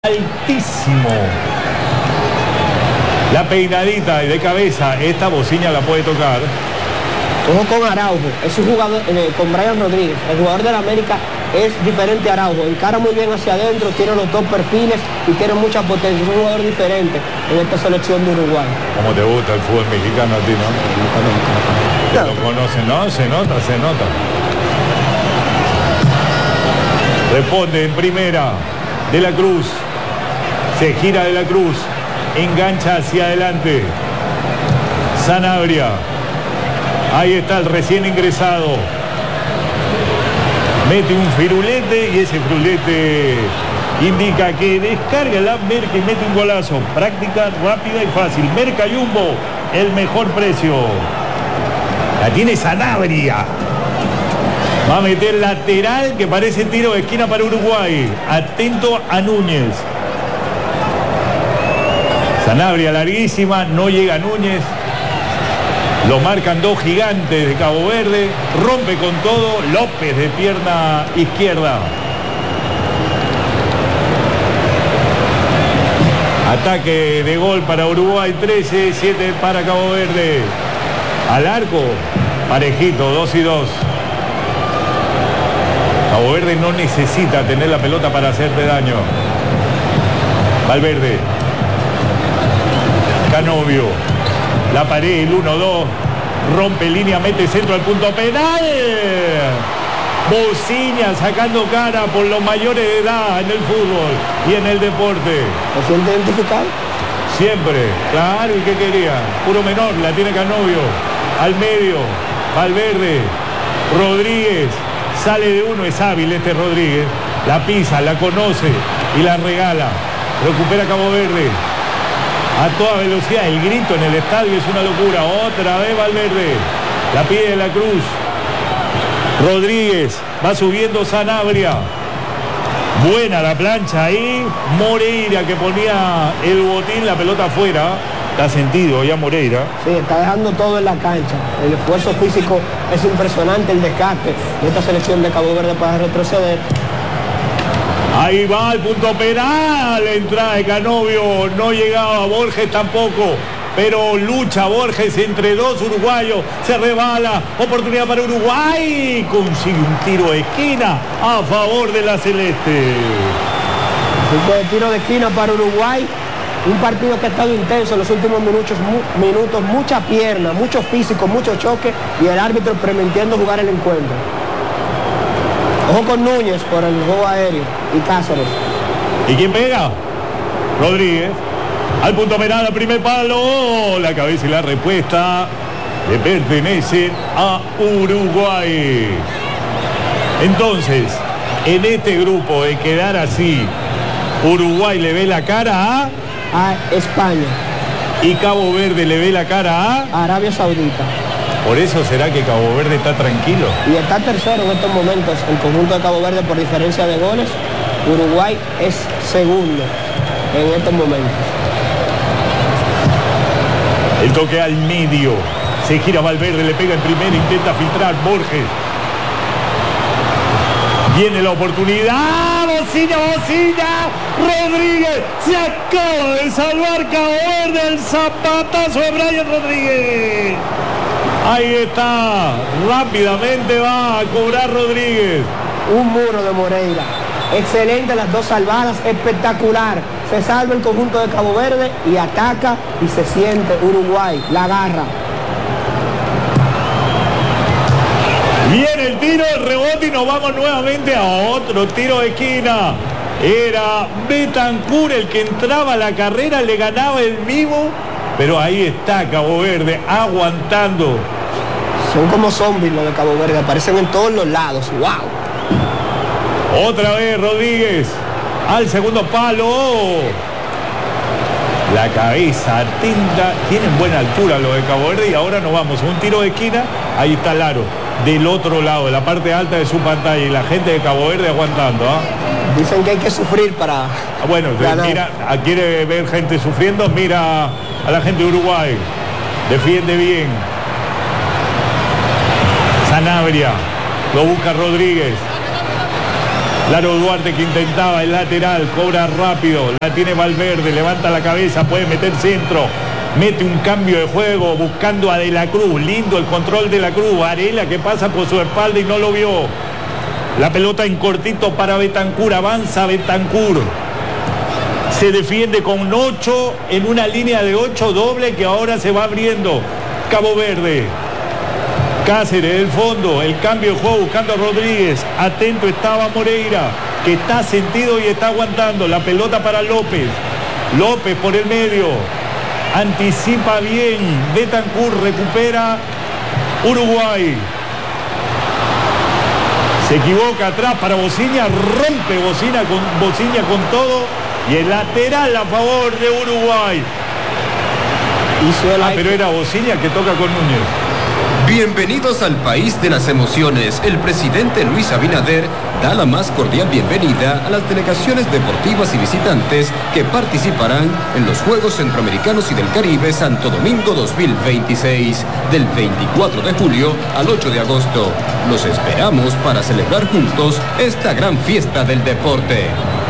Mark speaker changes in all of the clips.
Speaker 1: altísimo. La peinadita de cabeza, esta bocina la puede tocar.
Speaker 2: Ojo con Araujo, es un jugador, con Brian Rodríguez, el jugador de la América es diferente a Araujo, encara muy bien hacia adentro, tiene los dos perfiles y tiene mucha potencia, es un jugador diferente en esta selección de Uruguay.
Speaker 1: ¿Cómo te gusta el fútbol mexicano a ti, no? Que lo conocen, ¿no? Se nota, se nota. Responde en primera, De la Cruz, se gira De la Cruz, engancha hacia adelante, Sanabria. Ahí está el recién ingresado. Mete un firulete y ese firulete indica que descarga la Merca y mete un golazo. Práctica, rápida y fácil. Merca Jumbo, el mejor precio. La tiene Sanabria. Va a meter lateral que parece tiro de esquina para Uruguay. Atento a Núñez. Sanabria larguísima, no llega Núñez. Lo marcan dos gigantes de Cabo Verde. Rompe con todo. López de pierna izquierda. Ataque de gol para Uruguay. 13, 7 para Cabo Verde. Al arco. Parejito, 2 y 2. Cabo Verde no necesita tener la pelota para hacerte daño. Valverde. Canovio. La pared, el 1-2, rompe línea, mete centro al punto penal. Bocina sacando cara por los mayores de edad en el fútbol y en el deporte.
Speaker 2: ¿Se siente identificado?
Speaker 1: Siempre, claro, ¿y qué quería? Puro menor, la tiene Canovio. Al medio, Valverde, Rodríguez, sale de uno, es hábil este Rodríguez. La pisa, la conoce y la regala. Recupera Cabo Verde. A toda velocidad, el grito en el estadio es una locura. Otra vez Valverde. La pide De la Cruz. Rodríguez. Va subiendo Sanabria. Buena la plancha ahí. Moreira que ponía el botín, la pelota afuera. Está sentido ya Moreira.
Speaker 2: Sí, está dejando todo en la cancha. El esfuerzo físico es impresionante, el desgaste de esta selección de Cabo Verde para retroceder.
Speaker 1: Ahí va el punto penal, entrada de Canovio, no llegaba Borges tampoco, pero lucha Borges entre dos uruguayos, se rebala, oportunidad para Uruguay, consigue un tiro de esquina a favor de la Celeste.
Speaker 2: El tiro de esquina para Uruguay, un partido que ha estado intenso en los últimos minutos, mucha pierna, mucho físico, mucho choque y el árbitro permitiendo jugar el encuentro. Ojo con Núñez por el juego aéreo y Cáceres.
Speaker 1: ¿Y quién pega? Rodríguez. Al punto penal, al primer palo. La cabeza y la respuesta le pertenecen a Uruguay. Entonces, en este grupo de quedar así, Uruguay le ve la cara
Speaker 2: a España.
Speaker 1: Y Cabo Verde le ve la cara
Speaker 2: a Arabia Saudita.
Speaker 1: ¿Por eso será que Cabo Verde está tranquilo?
Speaker 2: Y está tercero en estos momentos el conjunto de Cabo Verde por diferencia de goles. Uruguay es segundo en estos momentos.
Speaker 1: El toque al medio. Se gira Valverde, le pega en primera, intenta filtrar Borges. Viene la oportunidad. Bocina, bocina. Rodríguez se acaba de salvar Cabo Verde. El zapatazo de Brian Rodríguez. Ahí está, rápidamente va a cobrar Rodríguez.
Speaker 2: Un muro de Moreira. Excelente las dos salvadas, espectacular. Se salva el conjunto de Cabo Verde y ataca y se siente Uruguay, la garra.
Speaker 1: Viene el tiro, el rebote y nos vamos nuevamente a otro tiro de esquina. Era Betancur el que entraba a la carrera, le ganaba el mismo. Pero ahí está Cabo Verde aguantando.
Speaker 2: Son como zombies los de Cabo Verde, aparecen en todos los lados. ¡Wow!
Speaker 1: Otra vez Rodríguez al segundo palo. La cabeza atenta, tienen buena altura los de Cabo Verde y ahora nos vamos a un tiro de esquina. Ahí está el aro, del otro lado, de la parte alta de su pantalla y la gente de Cabo Verde aguantando.
Speaker 2: Dicen que hay que sufrir para...
Speaker 1: Bueno, mira, quiere ver gente sufriendo, mira a la gente de Uruguay. Defiende bien. Sanabria, lo busca Rodríguez. Laro Duarte que intentaba el lateral, cobra rápido, la tiene Valverde, levanta la cabeza, puede meter centro, mete un cambio de juego buscando a De la Cruz, lindo el control de la Cruz, Varela que pasa por su espalda y no lo vio. La pelota en cortito para Bentancur, avanza Bentancur. Se defiende con 8 en una línea de 8 doble que ahora se va abriendo Cabo Verde. Cáceres del fondo, el cambio de juego buscando a Rodríguez. Atento estaba Moreira, que está sentido y está aguantando. La pelota para López. López por el medio. Anticipa bien. Bentancur recupera Uruguay. Se equivoca atrás para Bociña. Rompe Bociña con todo. Y el lateral a favor de Uruguay. Pero era Bociña que toca con Núñez.
Speaker 3: Bienvenidos al país de las emociones. El presidente Luis Abinader da la más cordial bienvenida a las delegaciones deportivas y visitantes que participarán en los Juegos Centroamericanos y del Caribe Santo Domingo 2026, del 24 de julio al 8 de agosto. Los esperamos para celebrar juntos esta gran fiesta del deporte.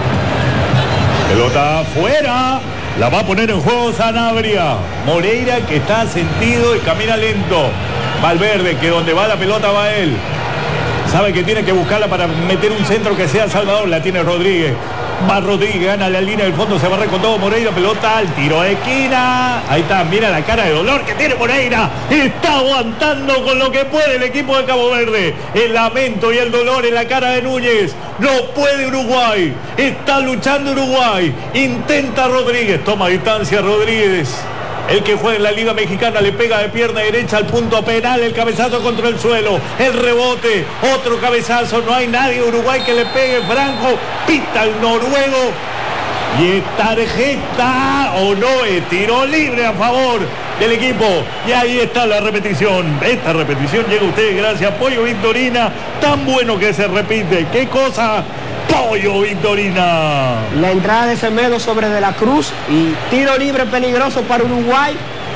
Speaker 1: Pelota afuera. La va a poner en juego Sanabria. Moreira que está sentido y camina lento. Valverde que donde va la pelota va él. Sabe que tiene que buscarla para meter un centro que sea Salvador. La tiene Rodríguez. Va Rodríguez, gana la línea del fondo, se barre con todo Moreira. Pelota al tiro de esquina. Ahí está, mira la cara de dolor que tiene Moreira. Está aguantando con lo que puede el equipo de Cabo Verde. El lamento y el dolor en la cara de Núñez. No puede Uruguay. Está luchando Uruguay. Intenta Rodríguez. Toma distancia Rodríguez. El que juega en la Liga Mexicana le pega de pierna derecha al punto penal, el cabezazo contra el suelo, el rebote, otro cabezazo, no hay nadie Uruguay que le pegue, Franco, pita el noruego y es tarjeta o no, es tiro libre a favor del equipo. Y ahí está la repetición. Esta repetición llega a ustedes gracias a Pollo Victorina, tan bueno que se repite. ¿Qué cosa? Pollo Victorina.
Speaker 2: La entrada de Semedo sobre De la Cruz y tiro libre peligroso para Uruguay.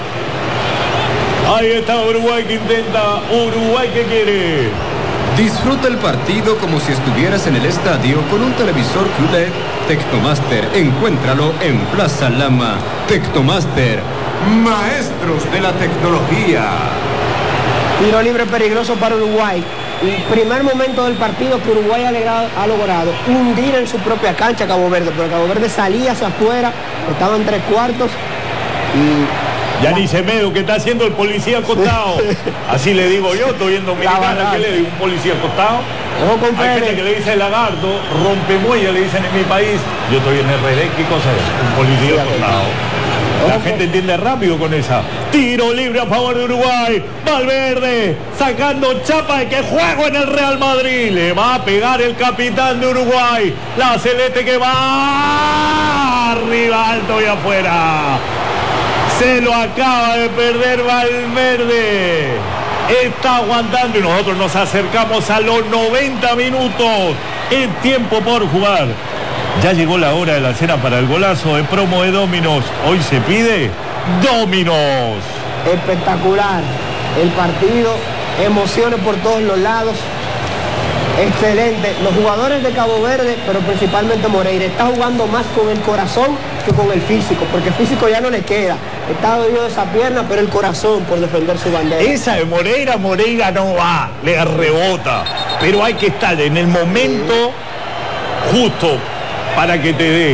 Speaker 1: Ahí está Uruguay que intenta. Uruguay que quiere.
Speaker 3: Disfruta el partido como si estuvieras en el estadio con un televisor QLED Tecnomaster. Encuéntralo en Plaza Lama. Tecnomaster, maestros de la tecnología.
Speaker 2: Tiro libre peligroso para Uruguay. El primer momento del partido que Uruguay ha logrado hundir en su propia cancha a Cabo Verde, porque Cabo Verde salía hacia afuera, estaba en 3/4 y...
Speaker 1: Yanis Semedo, que está haciendo el policía acostado. Así le digo yo, estoy en Dominicana, ¿qué le digo? ¿Un policía acostado? Hay gente que le dice lagarto, rompemuelle, le dicen en mi país. Yo estoy en RD, ¿qué cosa es? Un policía acostado. La gente entiende rápido con esa. Tiro libre a favor de Uruguay. Valverde sacando chapa de que juego en el Real Madrid. Le va a pegar el capitán de Uruguay. La celeste que va arriba, alto y afuera. Se lo acaba de perder Valverde. Está aguantando y nosotros nos acercamos a los 90 minutos. El tiempo por jugar. Ya llegó la hora de la cena para el golazo de promo de Dominos. Hoy se pide Dominos.
Speaker 2: Espectacular el partido, emociones por todos los lados. Excelente. Los jugadores de Cabo Verde, pero principalmente Moreira, está jugando más con el corazón que con el físico, porque el físico ya no le queda. Está dolido de esa pierna, pero el corazón por defender su bandera.
Speaker 1: Esa de Moreira no va, le rebota. Pero hay que estar en el momento justo para que te dé.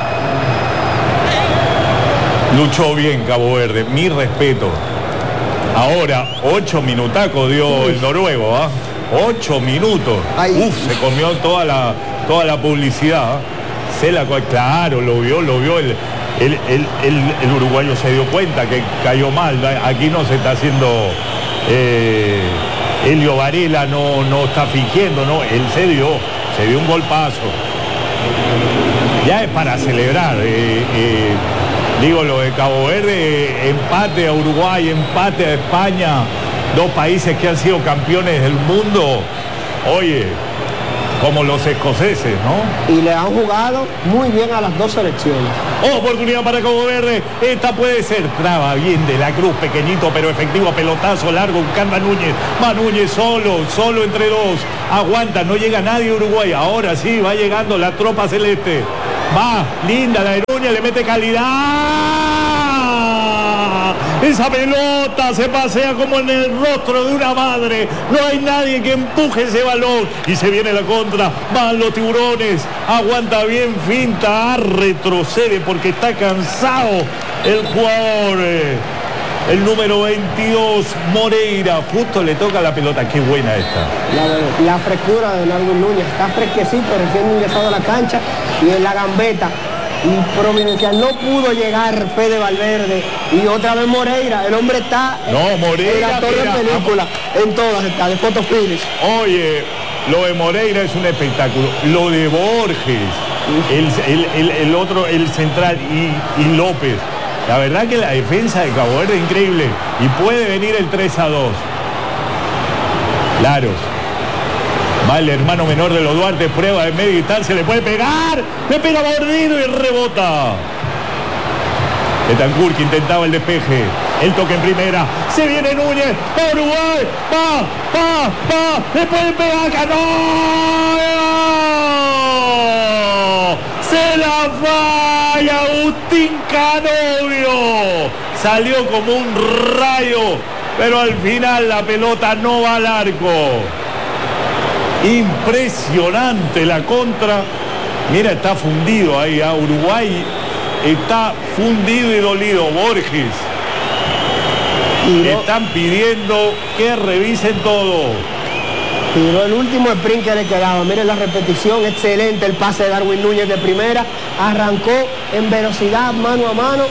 Speaker 1: Luchó bien Cabo Verde, mi respeto. Ahora, 8 minutacos dio el noruego, ¿ah? 8 minutos. Se comió toda la publicidad. Claro, lo vio el uruguayo se dio cuenta que cayó mal. Aquí no se está haciendo Helio Varela no está fingiendo, no, él se dio un golpazo. Ya es para celebrar. Digo, lo de Cabo Verde, empate a Uruguay, empate a España, dos países que han sido campeones del mundo. Oye, Como los escoceses, ¿no?
Speaker 2: Y le han jugado muy bien a las dos selecciones.
Speaker 1: Oportunidad para Cabo Verde. Esta puede ser. Traba bien de la Cruz, pequeñito pero efectivo. Pelotazo largo buscando a Núñez. Va Núñez solo entre dos. Aguanta, no llega nadie a Uruguay. Ahora sí, va llegando la tropa celeste. Va, linda la de Núñez, le mete calidad. Esa pelota se pasea como en el rostro de una madre. No hay nadie que empuje ese balón. Y se viene la contra. Van los tiburones. Aguanta bien, finta, retrocede porque está cansado el jugador. El número 22, Moreira. Justo le toca la pelota. Qué buena esta.
Speaker 2: La frescura de Darwin Núñez. Está fresquecito, recién ingresado a la cancha. Y en la gambeta. Y Providencial no pudo llegar Fede Valverde. Y otra vez Moreira. El hombre está
Speaker 1: Moreira,
Speaker 2: en la torre de película. En todas está, de photo finish.
Speaker 1: Oye, lo de Moreira es un espectáculo. Lo de Borges, el otro, el central y López. La verdad que la defensa de Cabo Verde es increíble. Y puede venir el 3-2. Laros. Va el hermano menor de los Duarte, prueba de media distancia, le puede pegar, le pega mordido y rebota. Betancur que intentaba el despeje, el toque en primera, se viene Núñez, Uruguay, va, le puede pegar, Cano. Se la falla Agustín Canovio, salió como un rayo, pero al final la pelota no va al arco. Impresionante la contra. Mira, está fundido ahí, Uruguay está fundido y dolido. Borges. Están pidiendo que revisen todo.
Speaker 2: Tiró el último sprint que le quedaba. Miren la repetición, excelente el pase de Darwin Núñez de primera. Arrancó en velocidad, mano a mano.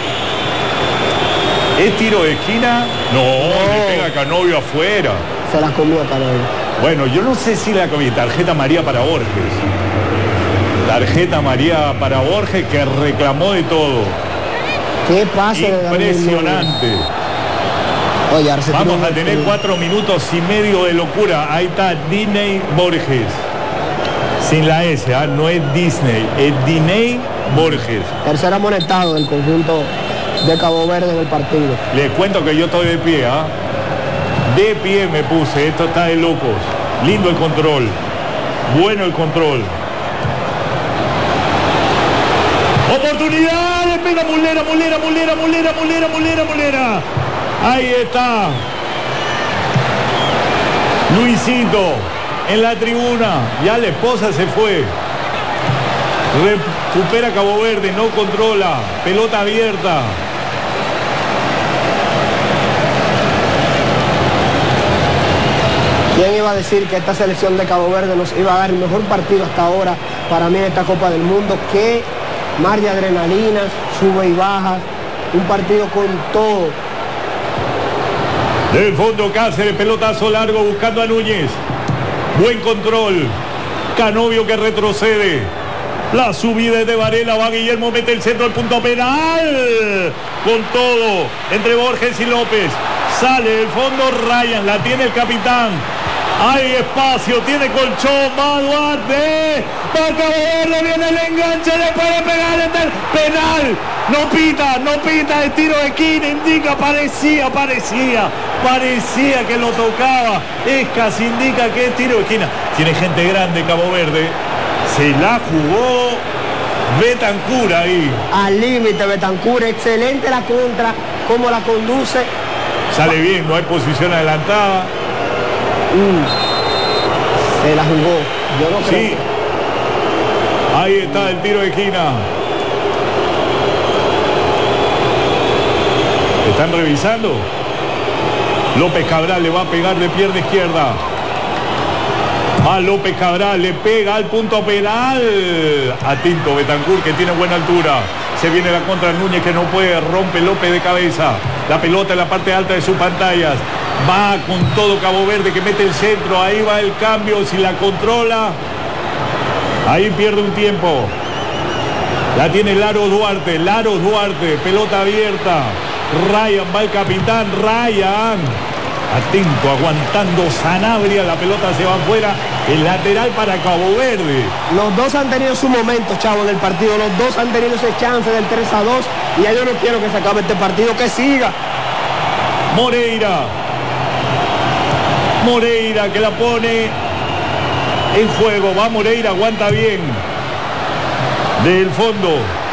Speaker 1: ¿Es tiro de esquina? No, le pega Canovio afuera.
Speaker 2: Se la comió Canovio.
Speaker 1: Bueno, yo no sé si la comí. Tarjeta amarilla para Borges. Tarjeta amarilla para Borges que reclamó de todo.
Speaker 2: Qué pase.
Speaker 1: Impresionante.
Speaker 2: Oye,
Speaker 1: vamos a tener 4 minutos y medio de locura. Ahí está Diney Borges. Sin la S, no es Disney, es Diney Borges.
Speaker 2: Tercer amonestado del conjunto de Cabo Verde en el partido.
Speaker 1: Les cuento que yo estoy de pie, De pie me puse, esto está de locos. Lindo el control. Bueno el control. Oportunidad, le pega Mulera. Ahí está. Luisito en la tribuna. Ya la esposa se fue. Recupera Cabo Verde, no controla. Pelota abierta.
Speaker 2: ¿Quién iba a decir que esta selección de Cabo Verde nos iba a dar el mejor partido hasta ahora para mí en esta Copa del Mundo? Qué mar de adrenalina, sube y baja, un partido con todo.
Speaker 1: Del fondo Cáceres, pelotazo largo buscando a Núñez. Buen control. Canovio que retrocede. La subida de Varela, va Guillermo, mete el centro al punto penal. Con todo, entre Borges y López. Sale del fondo Ryan, la tiene el capitán. Hay espacio, tiene colchón, va Duarte. Va a Cabo Verde, viene el enganche, le puede pegar el penal. No pita, el tiro de esquina, indica, parecía que lo tocaba. Escas indica que es tiro de esquina. Tiene gente grande Cabo Verde. Se la jugó Betancur ahí.
Speaker 2: Al límite Betancur, excelente la contra, cómo la conduce.
Speaker 1: Sale bien, no hay posición adelantada.
Speaker 2: Se la jugó, yo no creo.
Speaker 1: Sí. Ahí está el tiro de esquina. ¿Están revisando? López Cabral le va a pegar de pierna izquierda. Va López Cabral, le pega al punto penal. Atento Betancur que tiene buena altura. Se viene la contra Núñez que no puede, rompe López de cabeza. La pelota en la parte alta de sus pantallas. Va con todo Cabo Verde que mete el centro. Ahí va el cambio, si la controla. Ahí pierde un tiempo. La tiene Laros Duarte, pelota abierta. Ryan, va el capitán, Ryan. Atento, aguantando Sanabria, la pelota se va afuera, el lateral para Cabo Verde.
Speaker 2: Los dos han tenido su momento, chavo, en el partido. Los dos han tenido ese chance del 3-2 y ya yo no quiero que se acabe este partido, que siga.
Speaker 1: Moreira que la pone en juego, va Moreira, aguanta bien del fondo.